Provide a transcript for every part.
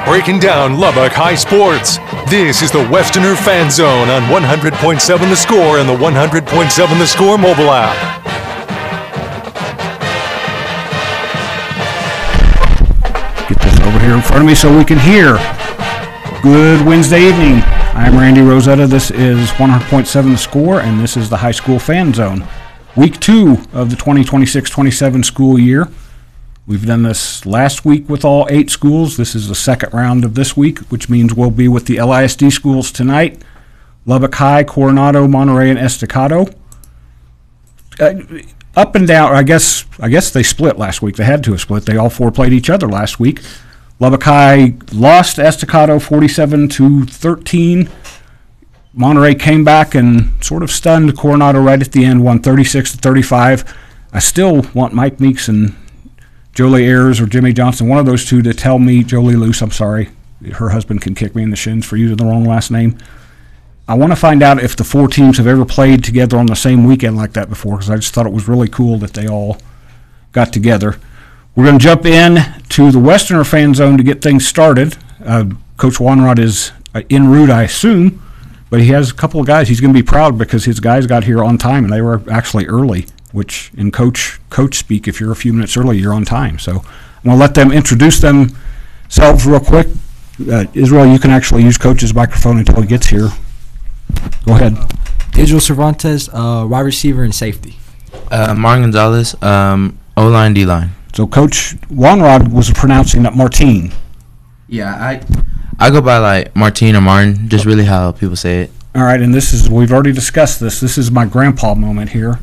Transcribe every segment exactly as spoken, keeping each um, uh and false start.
breaking down Lubbock High sports. This is the Westerner Fan Zone on one hundred point seven The Score and the one hundred point seven The Score mobile app. Get this over here in front of me so we can hear. Good Wednesday evening. I'm Randy Rosetta. This is one hundred point seven The Score, and this is the High School Fan Zone. Week two of the twenty twenty-six twenty-seven school year. We've done this last week with all eight schools. This is the second round of this week, which means we'll be with the L I S D schools tonight. Lubbock High, Coronado, Monterey, and Estacado. Uh, up and down, I guess I guess they split last week. They had to have split. They all four played each other last week. Lubbock High lost to Estacado forty-seven to thirteen. Monterey came back and sort of stunned Coronado right at the end, won thirty-six to thirty-five. I still want Mike Meeks and Jolie Ayers or Jimmy Johnson, one of those two, to tell me, Jolie Luce, I'm sorry, her husband can kick me in the shins for using the wrong last name. I want to find out if the four teams have ever played together on the same weekend like that before, because I just thought it was really cool that they all got together. We're going to jump in to the Westerner Fan Zone to get things started. Uh, Coach Wanrod is uh, en route, I assume, but he has a couple of guys. He's going to be proud because his guys got here on time, and they were actually early, which in coach coach speak, if you're a few minutes early, you're on time. So I'm going to let them introduce themselves real quick. Uh, Israel, you can actually use Coach's microphone until he gets here. Go ahead. Israel Cervantes, uh, wide receiver and safety. Uh, Martin Gonzalez, um, O-line, D-line. So Coach Wanrod was pronouncing that Martine. Yeah, I I go by like Martine or Martin, just really how people say it. All right, and this is, we've already discussed this. This is my grandpa moment here.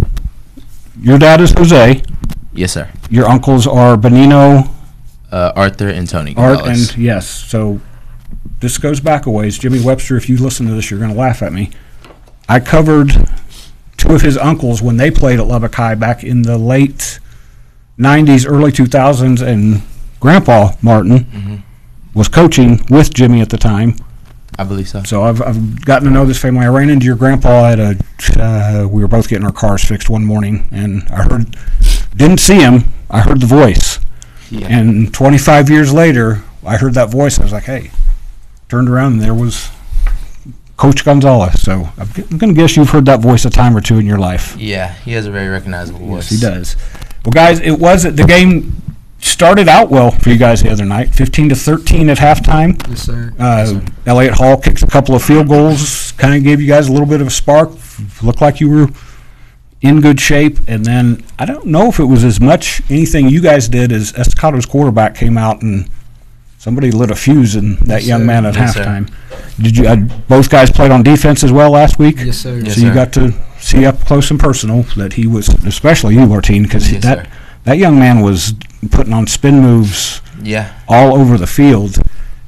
Your dad is Jose. Yes, sir. Your uncles are Benino, Uh, Arthur and Tony Art, Gonzalez. and yes. So this goes back a ways. Jimmy Webster, if you listen to this, you're going to laugh at me. I covered two of his uncles when they played at Lubbock High back in the late nineties, early two thousands, and Grandpa Martin mm-hmm. was coaching with Jimmy at the time. I believe so. So I've I've gotten to know this family. I ran into your grandpa at a. Uh, we were both getting our cars fixed one morning, and I heard, didn't see him. I heard the voice, Yeah. and twenty-five years later, I heard that voice. I was like, "Hey!" Turned around, and there was Coach Gonzalez. So I'm, g- I'm going to guess you've heard that voice a time or two in your life. Yeah, he has a very recognizable voice. Yes, he does. Well, guys, it was the game started out well for you guys the other night, fifteen to thirteen at halftime. Yes, sir. Uh, yes, sir. Elliott Hall kicked a couple of field goals, kind of gave you guys a little bit of a spark. Looked like you were in good shape. And then I don't know if it was as much anything you guys did as Estacado's quarterback came out and somebody lit a fuse in that Yes, young sir. man at Yes, halftime. Did you? Uh, both guys played on defense as well last week. Yes, sir. Yes, so you sir. got to see up close and personal that he was, especially you, Martine, because Yes, that sir. that young man was putting on spin moves Yeah. all over the field.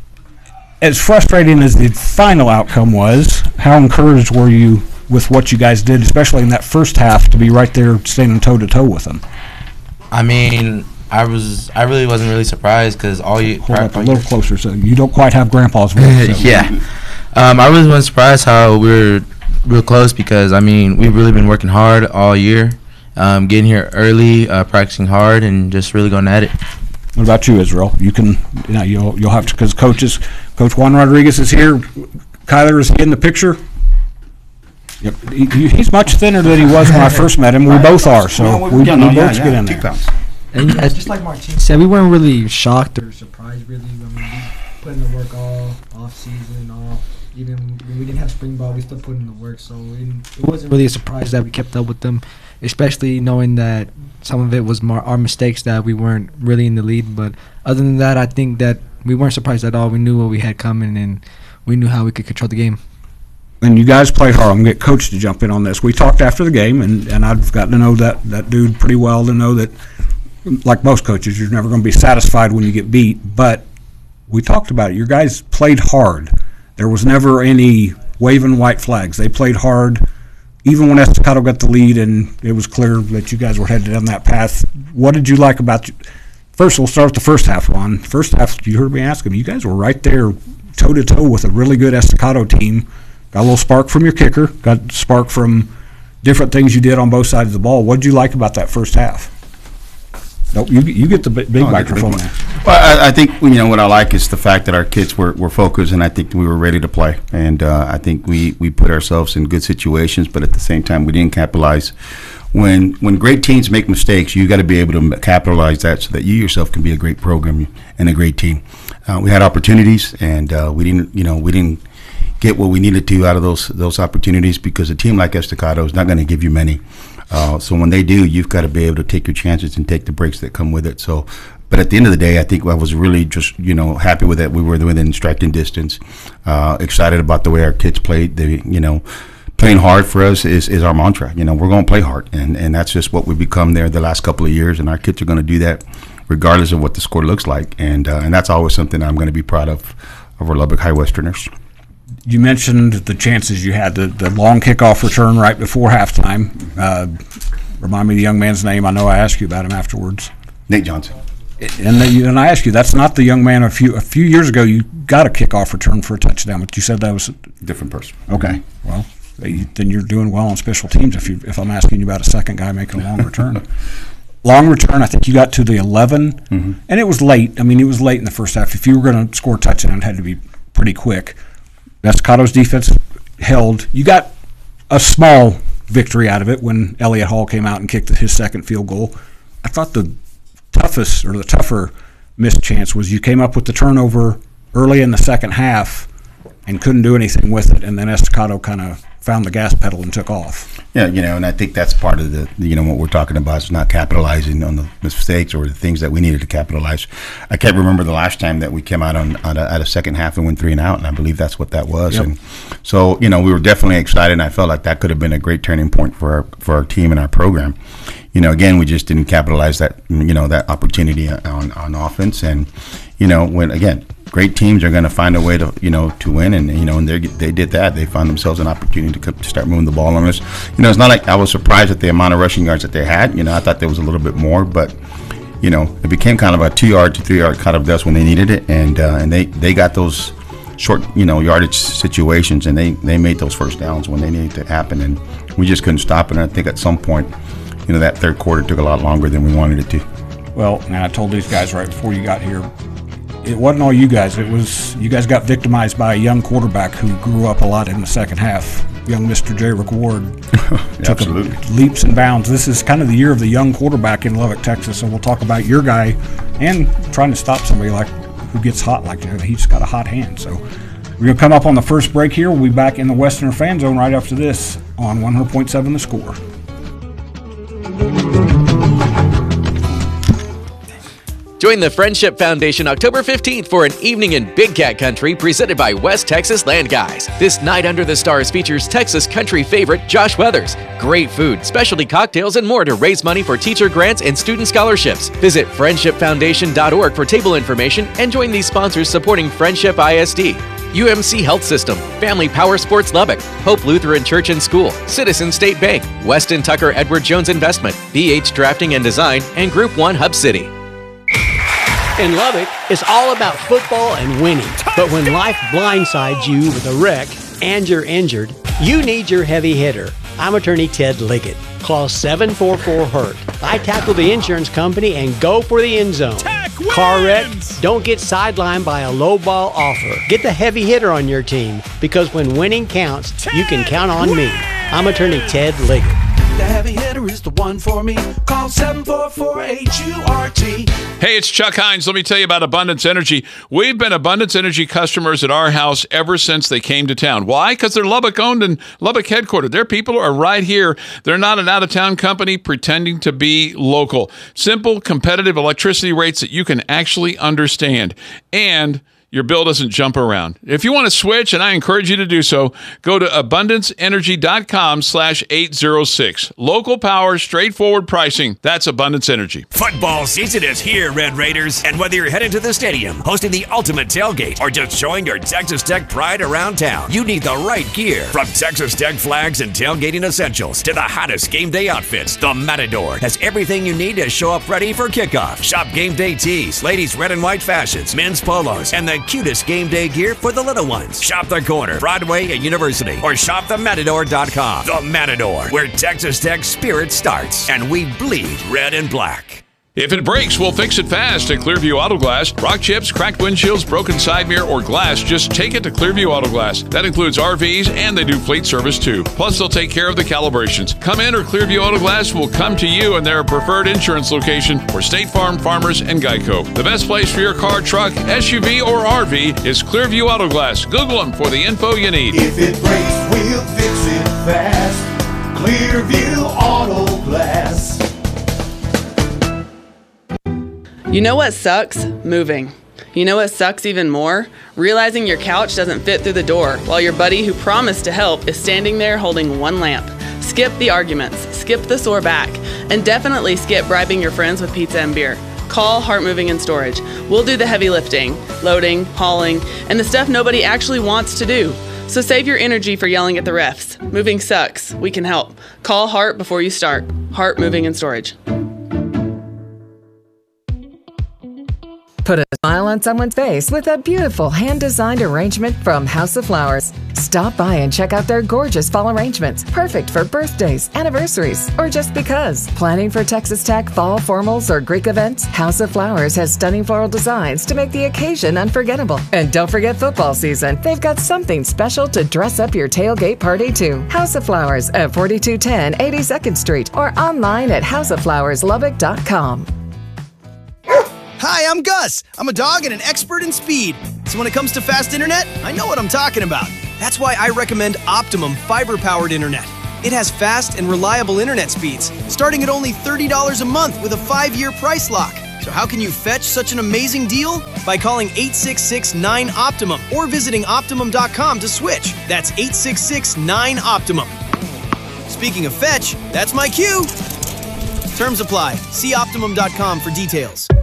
As frustrating as the final outcome was, how encouraged were you with what you guys did, especially in that first half, to be right there standing toe-to-toe with them? I mean, I was, I really wasn't really surprised because all you. Hold up a little closer so you don't quite have Grandpa's voice. So. yeah. Um, I really wasn't surprised how we were real close because, I mean, we've really been working hard all year, um, getting here early, uh, practicing hard, and just really going at it. What about you, Israel? You can, you know, you'll you'll have to, because coaches, Coach Juan Rodriguez is here. Kyler, is he in the picture? Yep. He, he- he's much thinner than he was when I first met him. We both are, so we, we Yeah, no, both yeah, get yeah, in two there. pounds. And as just like Martin said, we weren't really shocked or surprised, really. I mean, we put in the work all off season, all even when we didn't have spring ball, we still put in the work. So it, it wasn't really a surprise that we kept up with them, especially knowing that some of it was mar- our mistakes that we weren't really in the lead. But other than that, I think that we weren't surprised at all. We knew what we had coming, and we knew how we could control the game. And you guys played hard. I'm going to get Coach to jump in on this. We talked after the game, and, and I've gotten to know that, that dude pretty well to know that, like most coaches, you're never going to be satisfied when you get beat. But we talked about it. Your guys played hard. There was never any waving white flags. They played hard, even when Estacado got the lead, and it was clear that you guys were headed down that path. What did you like about you? First, we'll start with the first half, Juan. First half, you heard me ask him. You guys were right there, toe-to-toe with a really good Estacado team. Got a little spark from your kicker. Got spark from different things you did on both sides of the ball. What did you like about that first half? Nope, you you get the big, big Oh, I get the big microphone. one. There. Well, I, I think you know what I like is the fact that our kids were, were focused, and I think we were ready to play. And uh, I think we, we put ourselves in good situations, but at the same time, we didn't capitalize. When when great teams make mistakes, you got to be able to capitalize that so that you yourself can be a great program and a great team. Uh, we had opportunities, and uh, we didn't you know we didn't get what we needed to out of those those opportunities because a team like Estacado is not going to give you many. Uh, so when they do, you've got to be able to take your chances and take the breaks that come with it. So, but at the end of the day, I think I was really just you know happy with that. We were within striking distance. Uh, excited about the way our kids played. They you know playing hard for us is, is our mantra. You know we're going to play hard, and and that's just what we've become there the last couple of years. And our kids are going to do that regardless of what the score looks like. And uh, and that's always something I'm going to be proud of of our Lubbock High Westerners. You mentioned the chances you had, the, the long kickoff return right before halftime. Uh, remind me of the young man's name. I know I asked you about him afterwards. Nate Johnson. And, the, and I asked you, that's not the young man a few a few years ago you got a kickoff return for a touchdown, but you said that was Different person. okay. Well, then you're doing well on special teams if you if I'm asking you about a second guy making a long return. Long return, I think you got to the eleven, Mm-hmm. and it was late. I mean, it was late in the first half. If you were going to score a touchdown, it had to be pretty quick. Estacado's defense held. You got a small victory out of it when Elliott Hall came out and kicked his second field goal. I thought the toughest or the tougher missed chance was you came up with the turnover early in the second half and couldn't do anything with it, and then Estacado kind of found the gas pedal and took off. Yeah, you know, and I think that's part of the, you know, what we're talking about is not capitalizing on the mistakes or the things that we needed to capitalize. I can't remember the last time that we came out on, on a, at a second half and went three and out, and I believe that's what that was. Yep. And so, you know, we were definitely excited, and I felt like that could have been a great turning point for our, for our team and our program. You know, again, we just didn't capitalize that, you know, that opportunity on, on offense. And, you know, when, again, great teams are going to find a way to, you know, to win, and you know, and they they did that. They found themselves an opportunity to, come, to start moving the ball on us. You know, it's not like I was surprised at the amount of rushing yards that they had. You know, I thought there was a little bit more, but you know, it became kind of a two-yard to three-yard cut of dust when they needed it, and uh, and they, they got those short, you know, yardage situations, and they, they made those first downs when they needed to happen, and we just couldn't stop it. And I think at some point, you know, that third quarter took a lot longer than we wanted it to. Well, and I told these guys right before you got here, it wasn't all you guys. It was you guys got victimized by a young quarterback who grew up a lot in the second half. Young Mister J. Rick Ward took Absolutely. leaps and bounds. This is kind of the year of the young quarterback in Lubbock, Texas. So we'll talk about your guy and trying to stop somebody like who gets hot like that. He's got a hot hand. So we're going to come up on the first break here. We'll be back in the Westerner Fan Zone right after this on one hundred point seven The Score. Join the Friendship Foundation October fifteenth for an evening in Big Cat Country presented by West Texas Land Guys. This night under the stars features Texas country favorite Josh Weathers. Great food, specialty cocktails, and more to raise money for teacher grants and student scholarships. Visit friendship foundation dot org for table information and join these sponsors supporting Friendship I S D. U M C Health System, Family Power Sports Lubbock, Hope Lutheran Church and School, Citizen State Bank, Weston Tucker Edward Jones Investment, B H Drafting and Design, and Group one Hub City. In Lubbock, it's all about football and winning. But when life blindsides you with a wreck and you're injured, you need your heavy hitter. I'm attorney Ted Liggett. Call seven four four hurt. I tackle the insurance company and go for the end zone. Car wreck? Don't get sidelined by a low ball offer. Get the heavy hitter on your team, because when winning counts, Ted you can count on wins. me. I'm attorney Ted Liggett. The heavy hitter is the one for me. Call seven four four H U R T. Hey, it's Chuck Hines. Let me tell you about Abundance Energy. We've been Abundance Energy customers at our house ever since they came to town. Why? Because they're Lubbock-owned and Lubbock headquartered. Their people are right here. They're not an out-of-town company pretending to be local. Simple, competitive electricity rates that you can actually understand. And your bill doesn't jump around. If you want to switch, and I encourage you to do so, go to abundance energy dot com slash eight oh six. Local power, straightforward pricing. That's Abundance Energy. Football season is here, Red Raiders. And whether you're headed to the stadium, hosting the ultimate tailgate, or just showing your Texas Tech pride around town, you need the right gear. From Texas Tech flags and tailgating essentials to the hottest game day outfits, the Matador has everything you need to show up ready for kickoff. Shop game day tees, ladies' red and white fashions, men's polos, and the cutest game day gear for the little ones. Shop the corner, Broadway and University, or shop the matador dot com. The Matador, where Texas Tech spirit starts, and we bleed red and black. If it breaks, we'll fix it fast at Clearview Auto Glass. Rock chips, cracked windshields, broken side mirror, or glass, just take it to Clearview Auto Glass. That includes R Vs, and they do fleet service too. Plus, they'll take care of the calibrations. Come in, or Clearview Auto Glass will come to you in their preferred insurance location for State Farm, Farmers, and Geico. The best place for your car, truck, S U V, or R V is Clearview Auto Glass. Google them for the info you need. If it breaks, we'll fix it fast. Clearview Auto Glass. You know what sucks? Moving. You know what sucks even more? Realizing your couch doesn't fit through the door while your buddy who promised to help is standing there holding one lamp. Skip the arguments, skip the sore back, and definitely skip bribing your friends with pizza and beer. Call Heart Moving and Storage. We'll do the heavy lifting, loading, hauling, and the stuff nobody actually wants to do. So save your energy for yelling at the refs. Moving sucks. We can help. Call Heart before you start. Heart Moving and Storage. Put a smile on someone's face with a beautiful hand-designed arrangement from House of Flowers. Stop by and check out their gorgeous fall arrangements, perfect for birthdays, anniversaries, or just because. Planning for Texas Tech fall formals or Greek events? House of Flowers has stunning floral designs to make the occasion unforgettable. And don't forget football season. They've got something special to dress up your tailgate party too. House of Flowers at forty-two ten eighty-second Street or online at house of flowers lubbock dot com. Hi, I'm Gus. I'm a dog and an expert in speed. So when it comes to fast internet, I know what I'm talking about. That's why I recommend Optimum fiber-powered internet. It has fast and reliable internet speeds, starting at only thirty dollars a month with a five-year price lock. So how can you fetch such an amazing deal? By calling eight six six nine Optimum or visiting optimum dot com to switch. That's eight six six nine Optimum. Speaking of fetch, that's my cue. Terms apply. See optimum dot com for details.